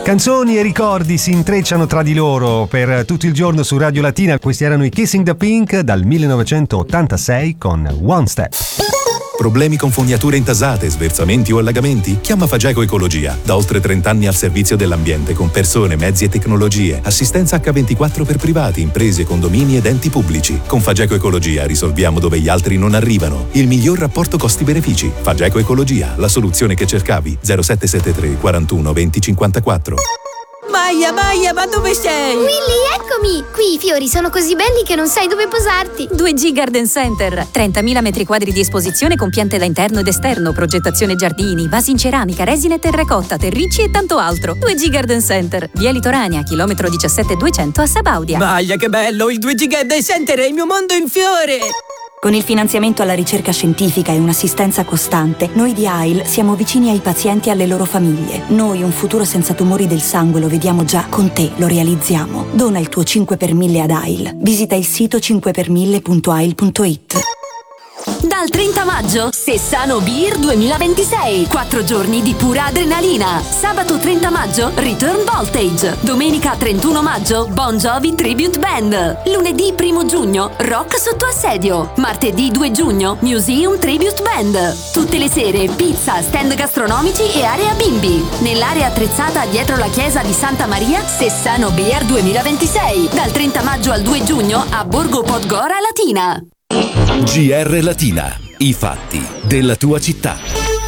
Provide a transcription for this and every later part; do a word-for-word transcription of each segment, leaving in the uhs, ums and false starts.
Canzoni e ricordi si intrecciano tra di loro per tutto il giorno su Radio Latina. Questi erano i Kissing the Pink dal millenovecentottantasei con One Step. Problemi con fognature intasate, sversamenti o allagamenti? Chiama Fageco Ecologia. Da oltre trenta anni al servizio dell'ambiente con persone, mezzi e tecnologie. Assistenza acca ventiquattro per privati, imprese, condomini ed enti pubblici. Con Fageco Ecologia risolviamo dove gli altri non arrivano. Il miglior rapporto costi-benefici. Fageco Ecologia, la soluzione che cercavi. zero sette sette tre quarantuno venti cinquantaquattro. Maia, Maia, ma dove sei? Willy, eccomi! Qui i fiori sono così belli che non sai dove posarti. due G Garden Center. trentamila metri quadri di esposizione con piante da interno ed esterno, progettazione giardini, vasi in ceramica, resina e terracotta, terricci e tanto altro. due G Garden Center. Via Litorania, chilometro diciassette duecento a Sabaudia. Maia, che bello! Il due G Garden Center è il mio mondo in fiore! Con il finanziamento alla ricerca scientifica e un'assistenza costante, noi di A I L siamo vicini ai pazienti e alle loro famiglie. Noi un futuro senza tumori del sangue lo vediamo già, con te lo realizziamo. Dona il tuo cinque per mille ad A I L. Visita il sito cinque per mille punto a i l punto i t. Dal trenta maggio, Sessano Beer duemilaventisei. Quattro giorni di pura adrenalina. Sabato trenta maggio, Return Voltage. Domenica trentuno maggio, Bon Jovi Tribute Band. Lunedì primo giugno, Rock sotto assedio. Martedì due giugno, Museum Tribute Band. Tutte le sere, pizza, stand gastronomici e area bimbi. Nell'area attrezzata dietro la chiesa di Santa Maria, Sessano Beer duemilaventisei. Dal trenta maggio al due giugno a Borgo Podgora Latina. G R Latina, i fatti della tua città.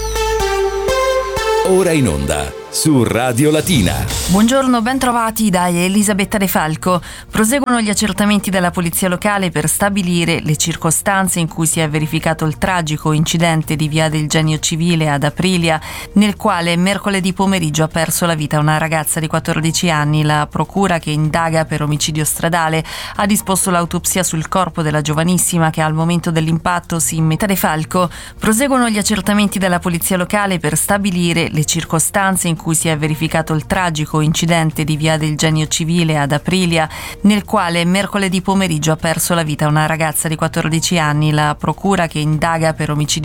Ora in onda su Radio Latina. Buongiorno, ben trovati da Elisabetta De Falco. Proseguono gli accertamenti della polizia locale per stabilire le circostanze in cui si è verificato il tragico incidente di Via del Genio Civile ad Aprilia, nel quale mercoledì pomeriggio ha perso la vita una ragazza di quattordici anni. La procura, che indaga per omicidio stradale, ha disposto l'autopsia sul corpo della giovanissima che al momento dell'impatto si immette. De Falco. Proseguono gli accertamenti della polizia locale per stabilire le circostanze in cui si è verificato il tragico incidente di Via del Genio Civile ad Aprilia, nel quale mercoledì pomeriggio ha perso la vita una ragazza di quattordici anni. La procura, che indaga per omicidio